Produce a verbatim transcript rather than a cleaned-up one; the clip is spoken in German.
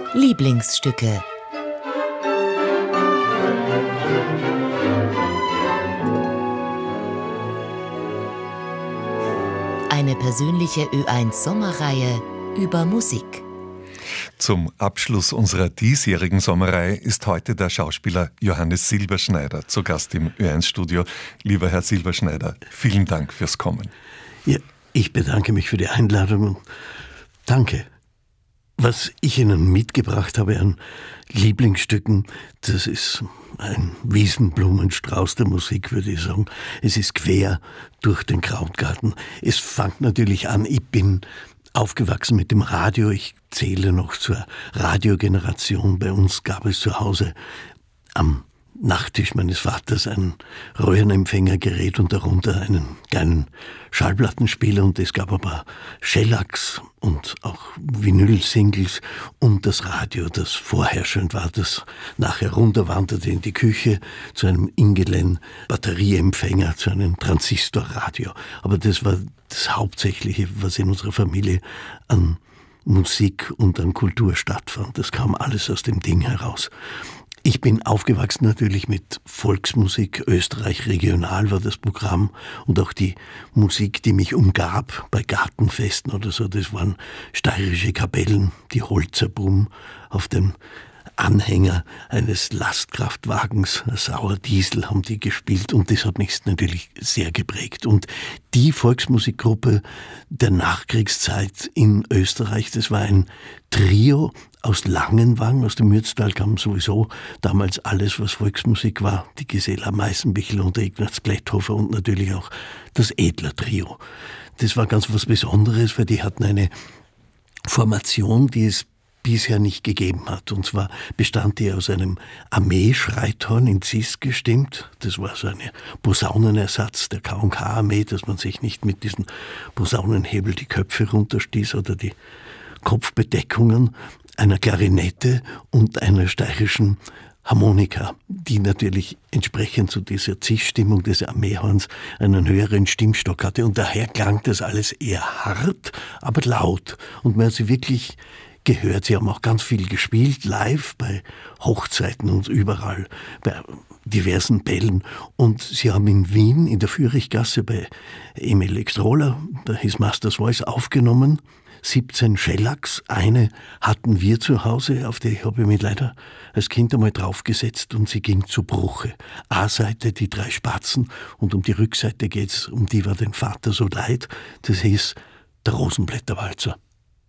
Lieblingsstücke. Eine persönliche Ö eins Sommerreihe über Musik. Zum Abschluss unserer diesjährigen Sommerreihe ist heute der Schauspieler Johannes Silberschneider zu Gast im Ö eins Studio. Lieber Herr Silberschneider, vielen Dank fürs Kommen. Ja, ich bedanke mich für die Einladung. Danke. Was ich Ihnen mitgebracht habe an Lieblingsstücken, das ist ein Wiesenblumenstrauß der Musik, würde ich sagen. Es ist quer durch den Krautgarten. Es fängt natürlich an, ich bin aufgewachsen mit dem Radio. Ich zähle noch zur Radiogeneration. Bei uns gab es zu Hause am Nachttisch meines Vaters ein Röhrenempfängergerät und darunter einen kleinen Schallplattenspieler, und es gab ein paar Shellacks und auch Vinyl-Singles und das Radio, das vorherrschend war, das nachher runterwanderte in die Küche zu einem Ingelen-Batterieempfänger, zu einem Transistorradio. Aber das war das Hauptsächliche, was in unserer Familie an Musik und an Kultur stattfand. Das kam alles aus dem Ding heraus. Ich bin aufgewachsen natürlich mit Volksmusik. Österreich regional war das Programm, und auch die Musik, die mich umgab bei Gartenfesten oder so, das waren steirische Kapellen, die Holzerbrumm auf dem Anhänger eines Lastkraftwagens, Sauerdiesel, haben die gespielt, und das hat mich natürlich sehr geprägt. Und die Volksmusikgruppe der Nachkriegszeit in Österreich, das war ein Trio aus Langenwang, aus dem Mürztal kam sowieso damals alles, was Volksmusik war, die Gisela Meißenbichler und der Ignaz Glätthofer und natürlich auch das Edler-Trio. Das war ganz was Besonderes, weil die hatten eine Formation, die es bisher nicht gegeben hat. Und zwar bestand die aus einem Armee-Schreithorn in Cis gestimmt. Das war so ein Posaunenersatz der K und K-Armee, dass man sich nicht mit diesen Posaunenhebel die Köpfe runterstieß oder die Kopfbedeckungen, einer Klarinette und einer steirischen Harmonika, die natürlich entsprechend zu dieser Zischstimmung des Armeehorns einen höheren Stimmstock hatte. Und daher klang das alles eher hart, aber laut. Und man hat sie wirklich gehört. Sie haben auch ganz viel gespielt, live, bei Hochzeiten und überall, bei diversen Bällen. Und sie haben in Wien, in der Führichgasse bei Emil Extrola, bei His Master's Voice, aufgenommen. siebzehn Shellacks. Eine hatten wir zu Hause, auf die habe ich mich leider als Kind einmal draufgesetzt, und sie ging zu Bruche. A-Seite die drei Spatzen, und um die Rückseite geht's, um die war den Vater so leid. Das hieß der Rosenblätterwalzer.